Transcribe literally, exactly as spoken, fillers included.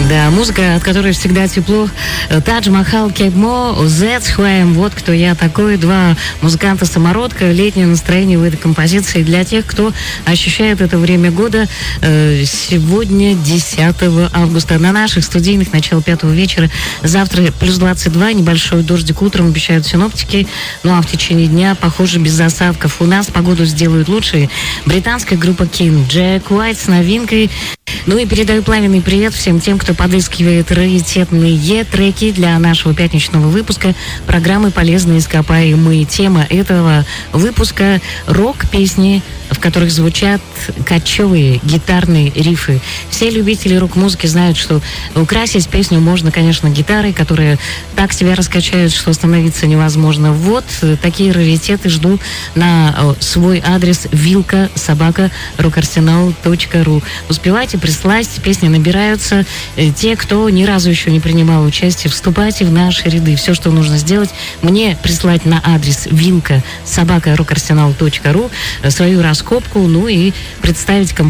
Да, музыка, от которой всегда тепло. Тадж Махал, Кебмо, That's Who I Am. Вот кто я такой. Два музыканта-самородка. Летнее настроение в этой композиции для тех, кто ощущает это время года. Сегодня, десятого августа, на наших студийных, начало пятого вечера. Завтра плюс двадцать два, небольшой дождик утром, обещают синоптики. Ну а в течение дня, похоже, без осадков. У нас погоду сделают лучше. Британская группа King, Джек Уайт с новинкой. Ну и передаю пламенный привет всем тем, кто подыскивает раритетные треки для нашего пятничного выпуска программы «Полезные ископаемые». Тема этого выпуска — рок-песни, в которых звучат кочевые гитарные рифы. Все любители рок-музыки знают, что украсить песню можно, конечно, гитарой, которые так себя раскачают, что остановиться невозможно. Вот такие раритеты жду на свой адрес вилка собака рокарсенал точка ру. Успевайте прислать, песни набираются. Те, кто ни разу еще не принимал участие, вступайте в наши ряды. Все, что нужно сделать, мне прислать на адрес вилка собака рокарсенал точка ру свою раскопку, ну и представить композицию